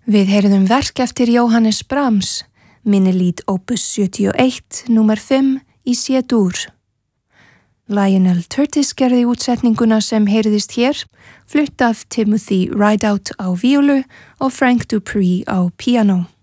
Við heyrðum verk eftir Jóhannes Brahms, Minnelied opus 71, númer 5 í C-dúr. Lionel Curtis gerði útsetninguna sem heyrðist hér, flutt af Timothy Rideout á víólu og Frank Dupree á píanó.